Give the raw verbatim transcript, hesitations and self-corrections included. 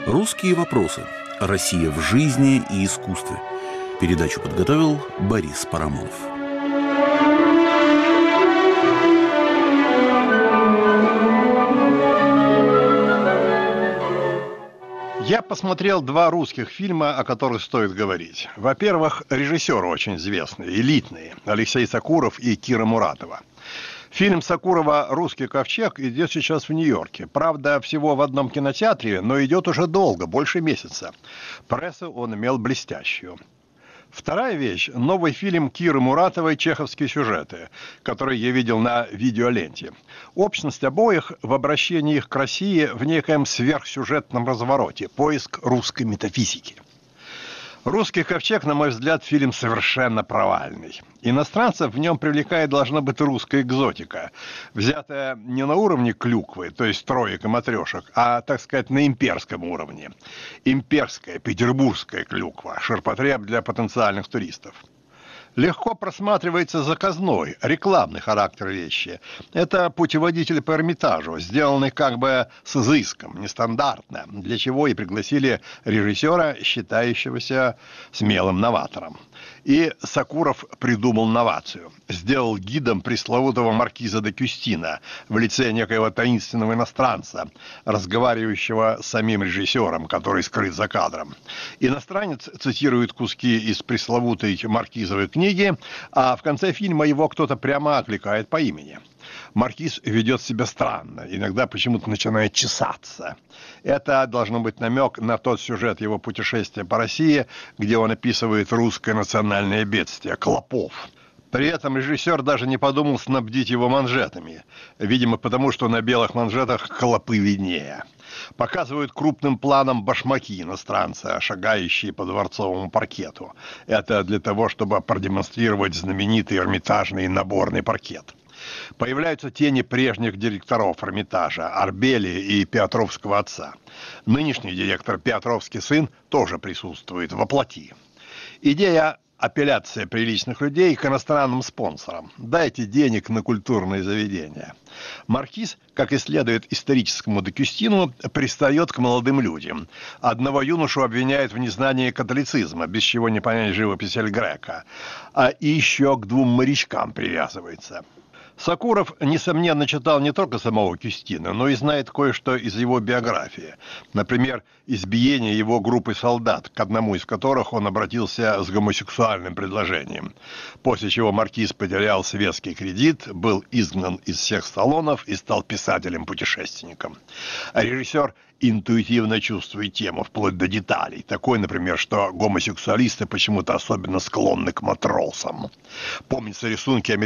Русские вопросы. Россия в жизни и искусстве. Передачу подготовил Борис Парамонов. Я посмотрел два русских фильма, о которых стоит говорить. Во-первых, режиссеры очень известные, элитные. Алексей Сокуров и Кира Муратова. Фильм Сокурова «Русский ковчег» идет сейчас в Нью-Йорке. Правда, всего в одном кинотеатре, но идет уже долго, больше месяца. Прессу он имел блестящую. Вторая вещь – новый фильм Киры Муратовой «Чеховские сюжеты», который я видел на видеоленте. Общность обоих в обращении их к России в некоем сверхсюжетном развороте, поиск русской метафизики. «Русский ковчег», на мой взгляд, фильм совершенно провальный. Иностранцев в нем привлекает должна быть русская экзотика, взятая не на уровне клюквы, то есть троек и матрешек, а, так сказать, на имперском уровне. Имперская, петербургская клюква, ширпотреб для потенциальных туристов. Легко просматривается заказной, рекламный характер вещи. Это путеводитель по Эрмитажу, сделанный как бы с изыском, нестандартно, для чего и пригласили режиссера, считающегося смелым новатором. И Сокуров придумал новацию. Сделал гидом пресловутого маркиза де Кюстина в лице некоего таинственного иностранца, разговаривающего с самим режиссером, который скрыт за кадром. Иностранец цитирует куски из пресловутой маркизовой книги, а в конце фильма его кто-то прямо окликает по имени. Маркиз ведет себя странно, иногда почему-то начинает чесаться. Это должно быть намек на тот сюжет его путешествия по России, где он описывает русское национальное бедствие – клопов. При этом режиссер даже не подумал снабдить его манжетами, видимо, потому что на белых манжетах клопы виднее. Показывают крупным планом башмаки иностранца, шагающие по дворцовому паркету. Это для того, чтобы продемонстрировать знаменитый эрмитажный наборный паркет. Появляются тени прежних директоров Эрмитажа, Арбели и Петровского отца. Нынешний директор, Петровский сын, тоже присутствует воплоти. Идея апелляция приличных людей к иностранным спонсорам. Дайте денег на культурные заведения. Маркиз, как и следует историческому де Кюстину, пристает к молодым людям. Одного юношу обвиняют в незнании католицизма, без чего не понять живопись Эль Греко. А и еще к двум морячкам привязывается. Сокуров, несомненно, читал не только самого Кюстина, но и знает кое-что из его биографии. Например, избиение его группы солдат, к одному из которых он обратился с гомосексуальным предложением. После чего маркиз потерял светский кредит, был изгнан из всех салонов и стал писателем-путешественником. А режиссер интуитивно чувствует тему, вплоть до деталей. Такой, например, что гомосексуалисты почему-то особенно склонны к матросам. Помнится рисунки американцев,